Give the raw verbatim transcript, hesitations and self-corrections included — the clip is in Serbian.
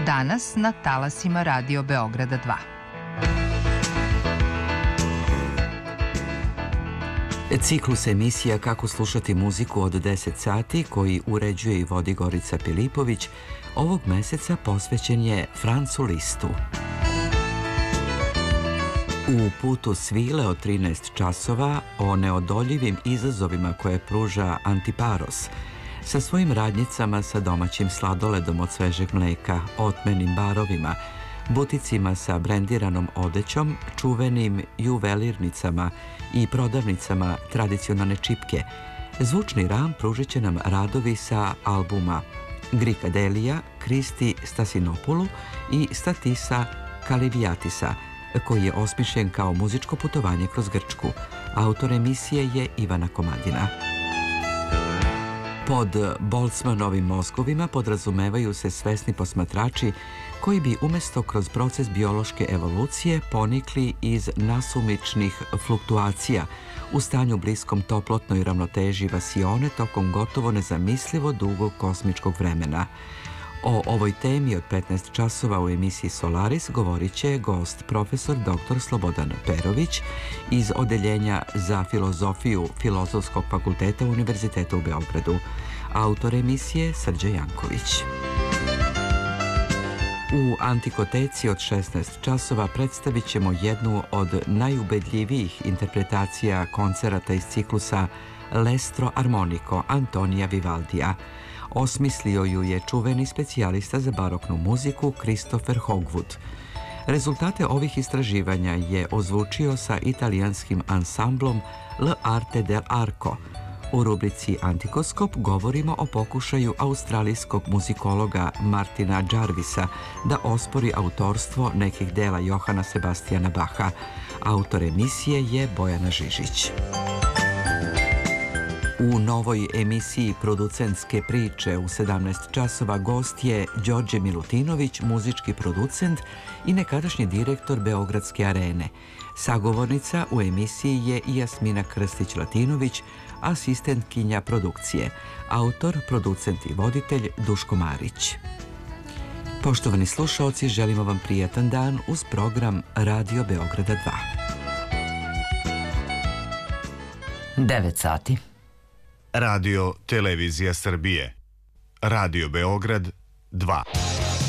danas na talasima Radio Beograda dva. Ciklus emisija Kako slušati muziku od deset sati, koji uređuje i vodi Gorica Pilipović, ovog meseca posvećen je Francu Listu. U putu svile od trinaest časova o neodoljivim izazovima koje pruža Antiparos, sa svojim radnjicama sa domaćim sladoledom od svežeg mleka, otmenim barovima, buticima sa brendiranom odećom, čuvenim juvelirnicama i prodavnicama tradicionalne čipke, zvučni ram pružit će nam radovi sa albuma Grikadelija, Kristi Stasinopulu i Statisa Kaliviatisa, koji je osmišljen kao muzičko putovanje kroz Grčku. Autor emisije je Ivana Komadina. Pod Boltzmannovim mozgovima podrazumevaju se svesni posmatrači koji bi umjesto kroz proces biološke evolucije ponikli iz nasumičnih fluktuacija u stanju bliskom toplotnoj ravnoteži vasione tokom gotovo nezamislivo dugog kosmičkog vremena. O ovoj temi od petnaest časova u emisiji Solaris govorit će gost profesor doktor Slobodan Perović iz Odeljenja za filozofiju Filozofskog fakulteta Univerziteta u Beogradu. Autor emisije Srđe Janković. U Antikoteci od šesnaest časova predstavit ćemo jednu od najubedljivijih interpretacija koncerata iz ciklusa L'Estro Armonico Antonija Vivaldija. Osmislio ju je čuveni specijalista za baroknu muziku Christopher Hogwood. Rezultate ovih istraživanja je ozvučio sa italijanskim ansamblom L'Arte del Arco. U rubrici Antikoskop govorimo o pokušaju australijskog muzikologa Martina Jarvisa da ospori autorstvo nekih dela Johana Sebastijana Baha. Autor emisije je Bojana Žižić. U novoj emisiji Producentske priče u sedamnaest časova gost je Đorđe Milutinović, muzički producent i nekadašnji direktor Beogradske arene. Sagovornica u emisiji je i Jasmina Krstić-Latinović, asistentkinja produkcije. Autor, producent i voditelj Duško Marić. Poštovani slušaoci, želimo vam prijatan dan uz program Radio Beograda dva. devet sati. Radio Televizija Srbije. Radio Beograd dva.